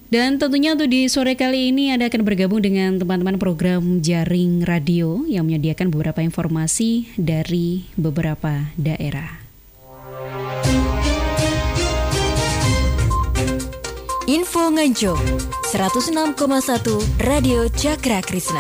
Dan tentunya untuk di sore kali ini Anda akan bergabung dengan teman-teman program Jaring Radio yang menyediakan beberapa informasi dari beberapa daerah. Info Nganjuk 106,1 Radio Cakra Krisna.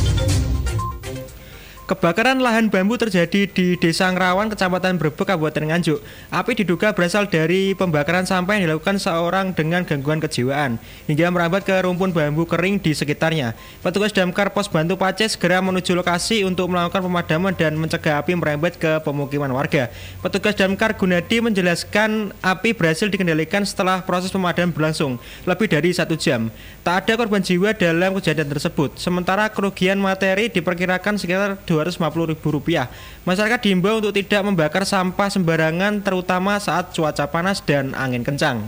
Kebakaran lahan bambu terjadi di Desa Ngrawan, Kecamatan Brebek, Kabupaten Nganjuk. Api diduga berasal dari pembakaran sampah yang dilakukan seorang dengan gangguan kejiwaan hingga merambat ke rumpun bambu kering di sekitarnya. Petugas Damkar Pos Bantu Pace segera menuju lokasi untuk melakukan pemadaman dan mencegah api merembet ke pemukiman warga. Petugas Damkar Gunadi menjelaskan api berhasil dikendalikan setelah proses pemadaman berlangsung lebih dari 1 jam. Tak ada korban jiwa dalam kejadian tersebut. Sementara kerugian materi diperkirakan sekitar Rp250.000. Masyarakat diimbau untuk tidak membakar sampah sembarangan, terutama saat cuaca panas dan angin kencang.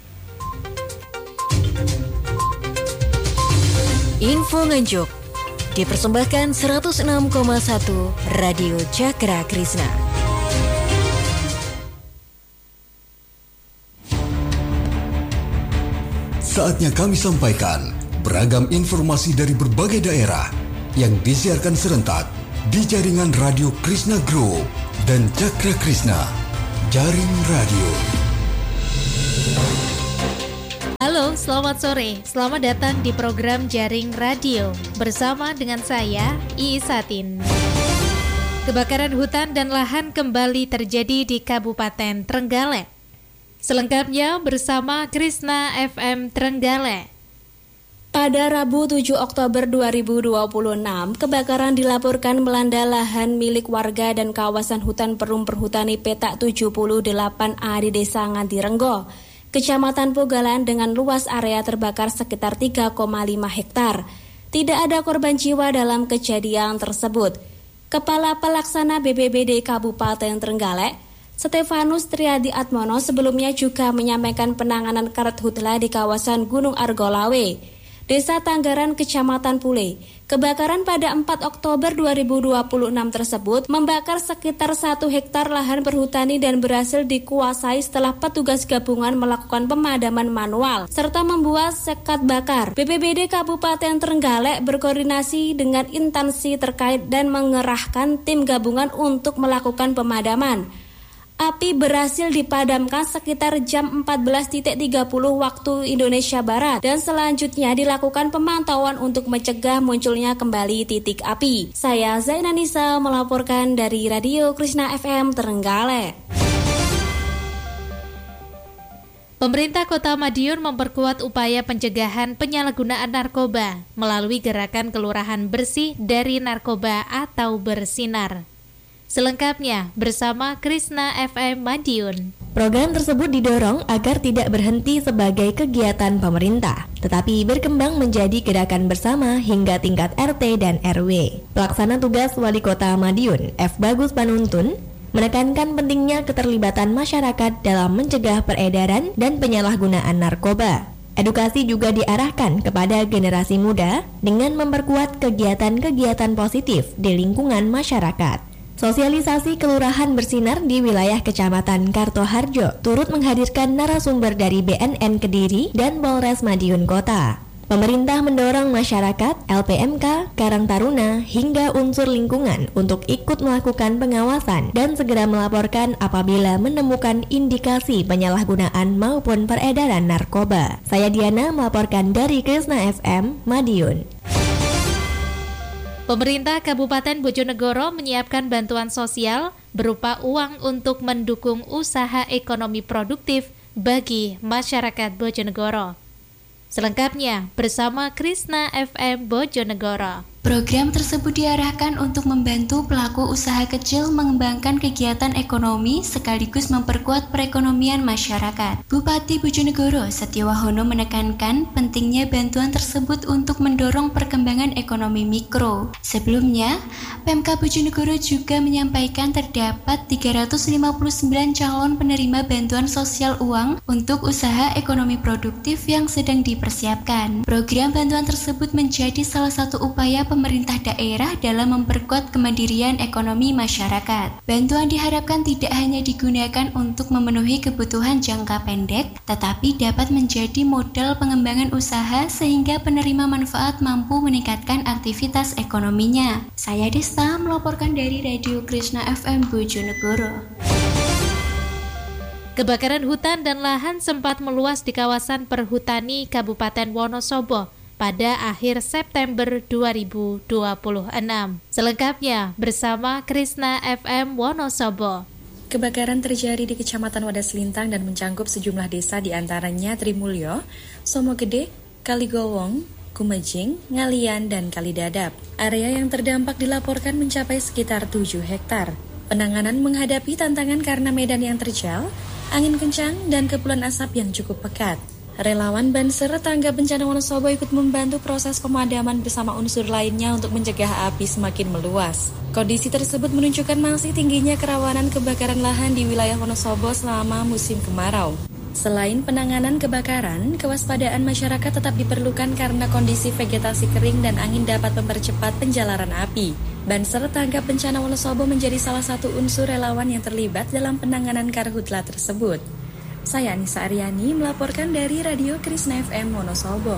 Info Nganjuk dipersembahkan 106,1 Radio Cakra Krisna. Saatnya kami sampaikan beragam informasi dari berbagai daerah yang disiarkan serentak di jaringan Radio Krisna Group dan Cakra Krisna, Jaring Radio. Halo, selamat sore. Selamat datang di program Jaring Radio bersama dengan saya, Iis Satin. Kebakaran hutan dan lahan kembali terjadi di Kabupaten Trenggalek. Selengkapnya bersama Krisna FM Trenggalek. Pada Rabu 7 Oktober 2026, kebakaran dilaporkan melanda lahan milik warga dan kawasan hutan Perum Perhutani Petak 78A di Desa Ngantirenggo, Kecamatan Pogalan dengan luas area terbakar sekitar 3,5 hektar. Tidak ada korban jiwa dalam kejadian tersebut. Kepala Pelaksana BPBD Kabupaten Trenggalek, Stefanus Triadi Atmono sebelumnya juga menyampaikan penanganan karhutla di kawasan Gunung Argolawe, Desa Tanggaran, Kecamatan Pule. Kebakaran pada 4 Oktober 2026 tersebut membakar sekitar 1 hektar lahan perhutani dan berhasil dikuasai setelah petugas gabungan melakukan pemadaman manual serta membuat sekat bakar. BPBD Kabupaten Trenggalek berkoordinasi dengan instansi terkait dan mengerahkan tim gabungan untuk melakukan pemadaman. Api berhasil dipadamkan sekitar jam 14.30 waktu Indonesia Barat dan selanjutnya dilakukan pemantauan untuk mencegah munculnya kembali titik api. Saya Zainanisa melaporkan dari Radio Krisna FM Trenggalek. Pemerintah Kota Madiun memperkuat upaya pencegahan penyalahgunaan narkoba melalui gerakan Kelurahan Bersih dari Narkoba atau Bersinar. Selengkapnya bersama Krisna FM Madiun. Program tersebut didorong agar tidak berhenti sebagai kegiatan pemerintah, tetapi berkembang menjadi gerakan bersama hingga tingkat RT dan RW. Pelaksana tugas Wali Kota Madiun, F. Bagus Panuntun, menekankan pentingnya keterlibatan masyarakat dalam mencegah peredaran dan penyalahgunaan narkoba. Edukasi juga diarahkan kepada generasi muda dengan memperkuat kegiatan-kegiatan positif di lingkungan masyarakat. Sosialisasi Kelurahan Bersinar di wilayah Kecamatan Kartoharjo turut menghadirkan narasumber dari BNN Kediri dan Polres Madiun Kota. Pemerintah mendorong masyarakat, LPMK, Karang Taruna, hingga unsur lingkungan untuk ikut melakukan pengawasan dan segera melaporkan apabila menemukan indikasi penyalahgunaan maupun peredaran narkoba. Saya Diana melaporkan dari Krisna FM, Madiun. Pemerintah Kabupaten Bojonegoro menyiapkan bantuan sosial berupa uang untuk mendukung usaha ekonomi produktif bagi masyarakat Bojonegoro. Selengkapnya bersama Krisna FM Bojonegoro. Program tersebut diarahkan untuk membantu pelaku usaha kecil mengembangkan kegiatan ekonomi sekaligus memperkuat perekonomian masyarakat. Bupati Bojonegoro Setiowahono menekankan pentingnya bantuan tersebut untuk mendorong perkembangan ekonomi mikro. Sebelumnya, Pemkab Bojonegoro juga menyampaikan terdapat 359 calon penerima bantuan sosial uang untuk usaha ekonomi produktif yang sedang dipersiapkan. Program bantuan tersebut menjadi salah satu upaya pemerintah daerah dalam memperkuat kemandirian ekonomi masyarakat. Bantuan diharapkan tidak hanya digunakan untuk memenuhi kebutuhan jangka pendek, tetapi dapat menjadi modal pengembangan usaha sehingga penerima manfaat mampu meningkatkan aktivitas ekonominya. Saya Desta melaporkan dari Radio Krishna FM Bojonegoro. Kebakaran hutan dan lahan sempat meluas di kawasan perhutani Kabupaten Wonosobo pada akhir September 2026. Selengkapnya bersama Krishna FM Wonosobo. Kebakaran terjadi di Kecamatan Wadas Lintang dan mencangkup sejumlah desa di antaranya Trimulyo, Somogede, Kaligowong, Kumejing, Ngalian, dan Kalidadap. Area yang terdampak dilaporkan mencapai sekitar 7 hektar. Penanganan menghadapi tantangan karena medan yang terjal, angin kencang, dan kepulan asap yang cukup pekat. Relawan Banser Tanggap Bencana Wonosobo ikut membantu proses pemadaman bersama unsur lainnya untuk mencegah api semakin meluas. Kondisi tersebut menunjukkan masih tingginya kerawanan kebakaran lahan di wilayah Wonosobo selama musim kemarau. Selain penanganan kebakaran, kewaspadaan masyarakat tetap diperlukan karena kondisi vegetasi kering dan angin dapat mempercepat penjalaran api. Banser Tanggap Bencana Wonosobo menjadi salah satu unsur relawan yang terlibat dalam penanganan karhutla tersebut. Saya Anissa Aryani melaporkan dari Radio Krishna FM Wonosobo.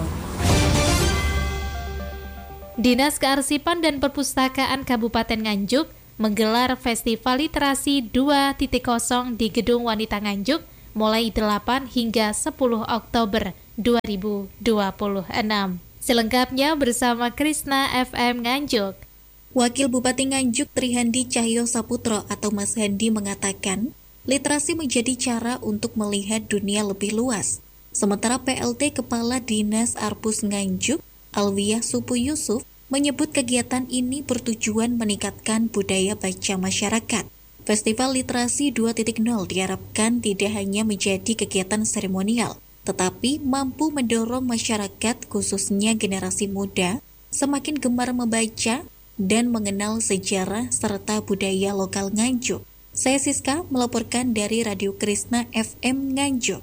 Dinas Kearsipan dan Perpustakaan Kabupaten Nganjuk menggelar Festival Literasi 2.0 di Gedung Wanita Nganjuk mulai 8 hingga 10 Oktober 2026. Selengkapnya bersama Krishna FM Nganjuk. Wakil Bupati Nganjuk Trihandi Cahyo Saputro atau Mas Handi mengatakan, literasi menjadi cara untuk melihat dunia lebih luas. Sementara PLT Kepala Dinas Arpus Nganjuk, Alwiyah Supu Yusuf, menyebut kegiatan ini bertujuan meningkatkan budaya baca masyarakat. Festival Literasi 2.0 diharapkan tidak hanya menjadi kegiatan seremonial, tetapi mampu mendorong masyarakat, khususnya generasi muda, semakin gemar membaca dan mengenal sejarah serta budaya lokal Nganjuk. Saya Siska melaporkan dari Radio Krishna FM Nganjuk.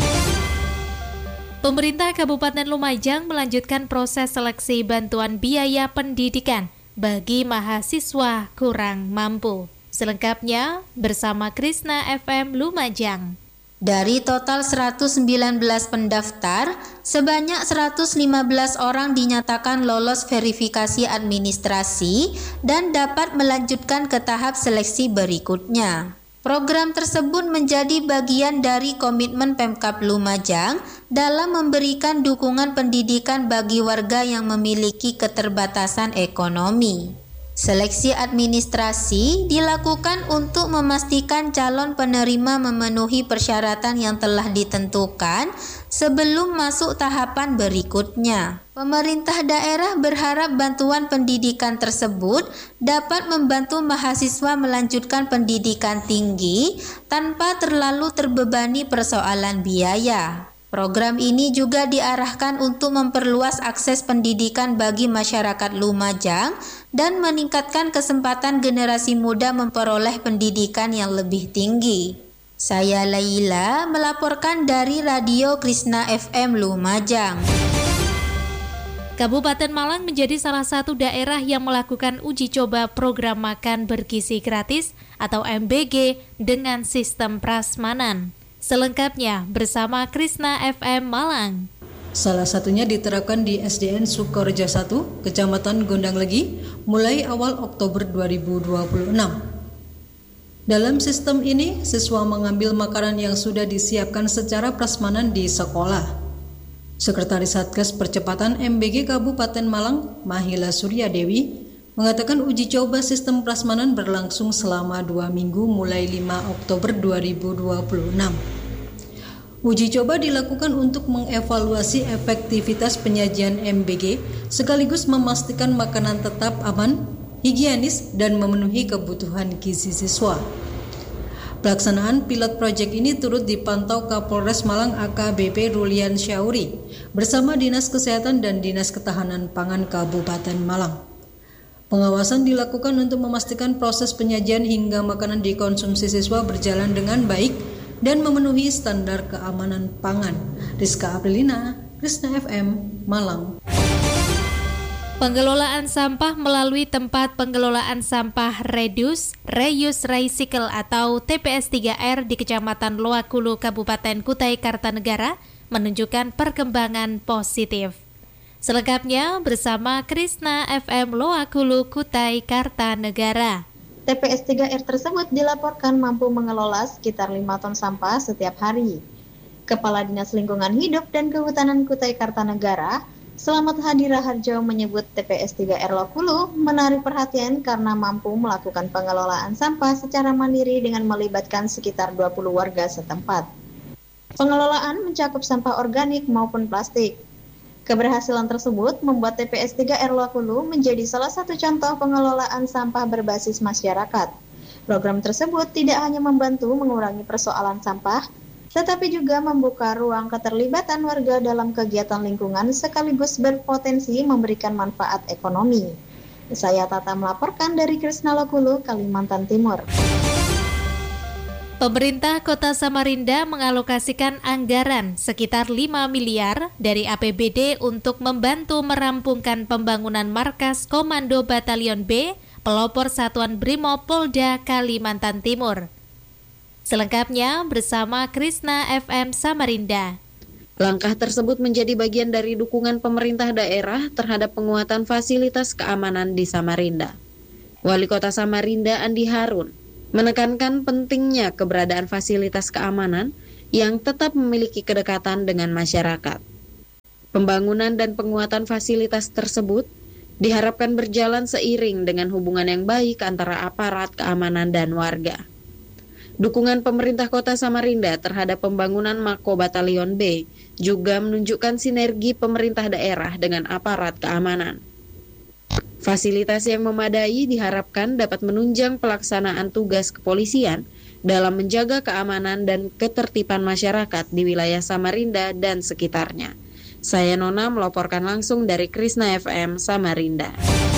Pemerintah Kabupaten Lumajang melanjutkan proses seleksi bantuan biaya pendidikan bagi mahasiswa kurang mampu. Selengkapnya bersama Krishna FM Lumajang. Dari total 119 pendaftar, sebanyak 115 orang dinyatakan lolos verifikasi administrasi dan dapat melanjutkan ke tahap seleksi berikutnya. Program tersebut menjadi bagian dari komitmen Pemkab Lumajang dalam memberikan dukungan pendidikan bagi warga yang memiliki keterbatasan ekonomi. Seleksi administrasi dilakukan untuk memastikan calon penerima memenuhi persyaratan yang telah ditentukan sebelum masuk tahapan berikutnya. Pemerintah daerah berharap bantuan pendidikan tersebut dapat membantu mahasiswa melanjutkan pendidikan tinggi tanpa terlalu terbebani persoalan biaya. Program ini juga diarahkan untuk memperluas akses pendidikan bagi masyarakat Lumajang dan meningkatkan kesempatan generasi muda memperoleh pendidikan yang lebih tinggi. Saya Laila melaporkan dari Radio Krishna FM Lumajang. Kabupaten Malang menjadi salah satu daerah yang melakukan uji coba program makan bergizi gratis atau MBG dengan sistem prasmanan. Selengkapnya bersama Krishna FM Malang. Salah satunya diterapkan di SDN Sukorejo 1, Kecamatan Gondanglegi, mulai awal Oktober 2026. Dalam sistem ini, siswa mengambil makanan yang sudah disiapkan secara prasmanan di sekolah. Sekretaris Satgas Percepatan MBG Kabupaten Malang, Mahila Suryadewi, mengatakan uji coba sistem prasmanan berlangsung selama 2 minggu mulai 5 Oktober 2026. Uji coba dilakukan untuk mengevaluasi efektivitas penyajian MBG sekaligus memastikan makanan tetap aman, higienis, dan memenuhi kebutuhan gizi siswa. Pelaksanaan pilot project ini turut dipantau Kapolres Malang AKBP Rulian Syauri bersama Dinas Kesehatan dan Dinas Ketahanan Pangan Kabupaten Malang. Pengawasan dilakukan untuk memastikan proses penyajian hingga makanan dikonsumsi siswa berjalan dengan baik dan memenuhi standar keamanan pangan. Rizka Aprilina, Krishna FM, Malang. Pengelolaan sampah melalui tempat pengelolaan sampah Reduce, Reuse, Recycle atau TPS 3R di Kecamatan Loakulu, Kabupaten Kutai Kartanegara menunjukkan perkembangan positif. Selengkapnya bersama Krisna FM Loakulu, Kutai Kartanegara. TPS 3R tersebut dilaporkan mampu mengelola sekitar 5 ton sampah setiap hari. Kepala Dinas Lingkungan Hidup dan Kehutanan Kutai Kartanegara, Selamat Hadi Raharjo menyebut TPS 3R Loakulu menarik perhatian karena mampu melakukan pengelolaan sampah secara mandiri dengan melibatkan sekitar 20 warga setempat. Pengelolaan mencakup sampah organik maupun plastik. Keberhasilan tersebut membuat TPS 3R Loakulu menjadi salah satu contoh pengelolaan sampah berbasis masyarakat. Program tersebut tidak hanya membantu mengurangi persoalan sampah, tetapi juga membuka ruang keterlibatan warga dalam kegiatan lingkungan sekaligus berpotensi memberikan manfaat ekonomi. Saya Tata melaporkan dari Krisna Loakulu, Kalimantan Timur. Pemerintah Kota Samarinda mengalokasikan anggaran sekitar 5 miliar dari APBD untuk membantu merampungkan pembangunan markas Komando Batalion B, pelopor Satuan Brimob Polda Kalimantan Timur. Selengkapnya bersama Krisna FM Samarinda. Langkah tersebut menjadi bagian dari dukungan pemerintah daerah terhadap penguatan fasilitas keamanan di Samarinda. Wali Kota Samarinda Andi Harun menekankan pentingnya keberadaan fasilitas keamanan yang tetap memiliki kedekatan dengan masyarakat. Pembangunan dan penguatan fasilitas tersebut diharapkan berjalan seiring dengan hubungan yang baik antara aparat keamanan dan warga. Dukungan pemerintah Kota Samarinda terhadap pembangunan Mako Batalion B juga menunjukkan sinergi pemerintah daerah dengan aparat keamanan. Fasilitas yang memadai diharapkan dapat menunjang pelaksanaan tugas kepolisian dalam menjaga keamanan dan ketertiban masyarakat di wilayah Samarinda dan sekitarnya. Saya Nona melaporkan langsung dari Krisna FM Samarinda.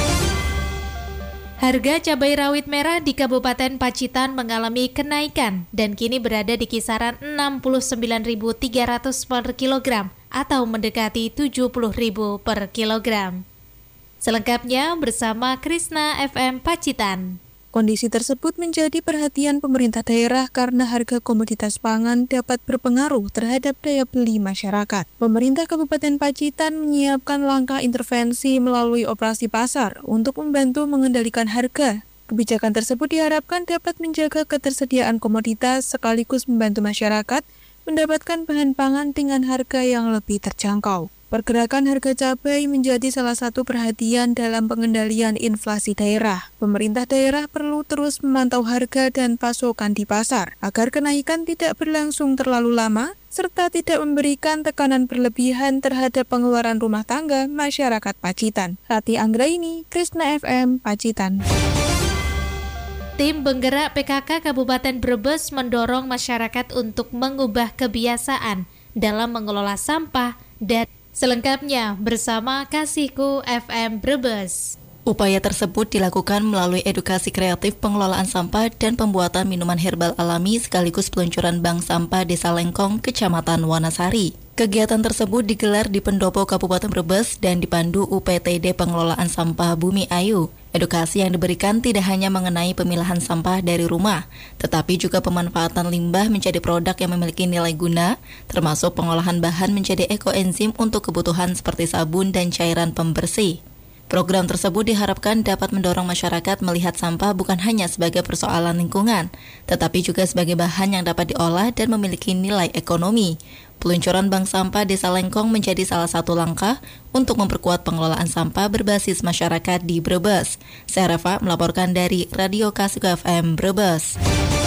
Harga cabai rawit merah di Kabupaten Pacitan mengalami kenaikan dan kini berada di kisaran 69.300 per kilogram atau mendekati 70.000 per kilogram. Selengkapnya bersama Krisna FM Pacitan. Kondisi tersebut menjadi perhatian pemerintah daerah karena harga komoditas pangan dapat berpengaruh terhadap daya beli masyarakat. Pemerintah Kabupaten Pacitan menyiapkan langkah intervensi melalui operasi pasar untuk membantu mengendalikan harga. Kebijakan tersebut diharapkan dapat menjaga ketersediaan komoditas sekaligus membantu masyarakat mendapatkan bahan pangan dengan harga yang lebih terjangkau. Pergerakan harga cabai menjadi salah satu perhatian dalam pengendalian inflasi daerah. Pemerintah daerah perlu terus memantau harga dan pasokan di pasar agar kenaikan tidak berlangsung terlalu lama serta tidak memberikan tekanan berlebihan terhadap pengeluaran rumah tangga masyarakat Pacitan. Rati Anggraini, Krisna FM, Pacitan. Tim Penggerak PKK Kabupaten Brebes mendorong masyarakat untuk mengubah kebiasaan dalam mengelola sampah dan selengkapnya bersama Kasihku FM Brebes. Upaya tersebut dilakukan melalui edukasi kreatif pengelolaan sampah dan pembuatan minuman herbal alami sekaligus peluncuran bank sampah Desa Lengkong, Kecamatan Wanasari. Kegiatan tersebut digelar di Pendopo Kabupaten Brebes dan dipandu UPTD Pengelolaan Sampah Bumi Ayu. Edukasi yang diberikan tidak hanya mengenai pemilahan sampah dari rumah, tetapi juga pemanfaatan limbah menjadi produk yang memiliki nilai guna, termasuk pengolahan bahan menjadi ekoenzim untuk kebutuhan seperti sabun dan cairan pembersih. Program tersebut diharapkan dapat mendorong masyarakat melihat sampah bukan hanya sebagai persoalan lingkungan, tetapi juga sebagai bahan yang dapat diolah dan memiliki nilai ekonomi. Peluncuran bank sampah Desa Lengkong menjadi salah satu langkah untuk memperkuat pengelolaan sampah berbasis masyarakat di Brebes. Saya Rafa melaporkan dari Radio Kasihku FM Brebes.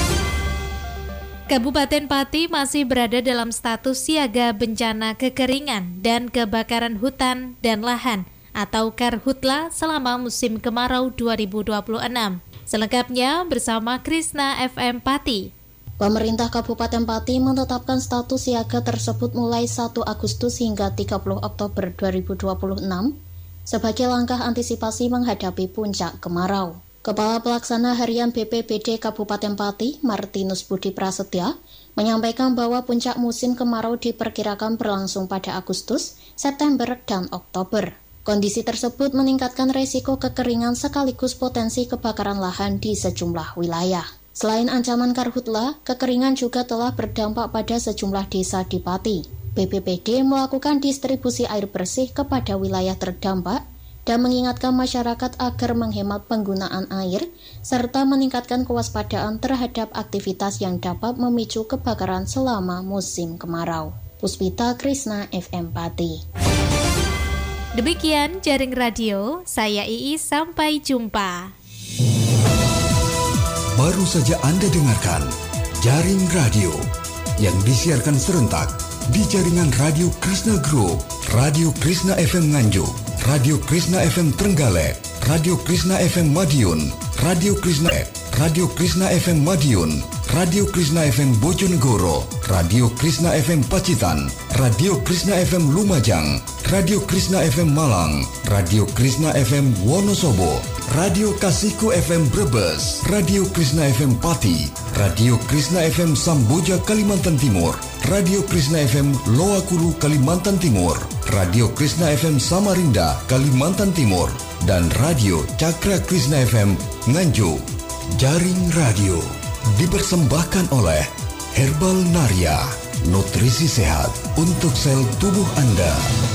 Kabupaten Pati masih berada dalam status siaga bencana kekeringan dan kebakaran hutan dan lahan atau Karhutla selama musim kemarau 2026. Selengkapnya bersama Krisna FM Pati. Pemerintah Kabupaten Pati menetapkan status siaga tersebut mulai 1 Agustus hingga 30 Oktober 2026 sebagai langkah antisipasi menghadapi puncak kemarau. Kepala Pelaksana Harian BPBD Kabupaten Pati, Martinus Budi Prasetya, menyampaikan bahwa puncak musim kemarau diperkirakan berlangsung pada Agustus, September, dan Oktober. Kondisi tersebut meningkatkan resiko kekeringan sekaligus potensi kebakaran lahan di sejumlah wilayah. Selain ancaman karhutla, kekeringan juga telah berdampak pada sejumlah desa di Pati. BPBD melakukan distribusi air bersih kepada wilayah terdampak dan mengingatkan masyarakat agar menghemat penggunaan air serta meningkatkan kewaspadaan terhadap aktivitas yang dapat memicu kebakaran selama musim kemarau. Puspita Krisna, FM Pati. Demikian Jaring Radio, saya Iis, sampai jumpa. Baru saja Anda dengarkan Jaring Radio yang disiarkan serentak di jaringan Radio Krishna Group, Radio Krishna FM Nganjuk, Radio Krishna FM Trenggalek, Radio Krishna FM Madiun, Radio Krishna FM Madiun, Radio Krishna FM Bojonegoro, Radio Krishna FM Pacitan, Radio Krishna FM Lumajang, Radio Krishna FM Malang, Radio Krishna FM Wonosobo, Radio Kasihku FM Brebes, Radio Krishna FM Pati, Radio Krishna FM Samboja Kalimantan Timur, Radio Krishna FM Loakulu Kalimantan Timur, Radio Krishna FM Samarinda Kalimantan Timur, dan Radio Cakra Krishna FM Nganjuk. Jaring Radio dipersembahkan oleh Herbal Naria, nutrisi sehat untuk sel tubuh Anda.